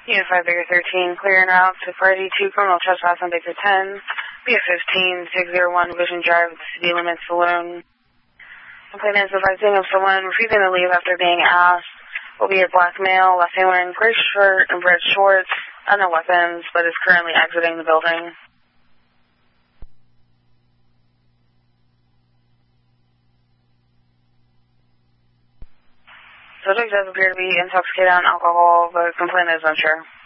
Unified Baker 13, clear en route to Party 2 criminal trespass on Baker 10, BF 15, 601 Vision Drive, the city limits saloon. Complainant is advising of someone refusing to leave after being asked. Will be a black male, last name wearing gray shirt and red shorts, and no weapons, but is currently exiting the building. Subject does appear to be intoxicated on alcohol, but complainant is unsure.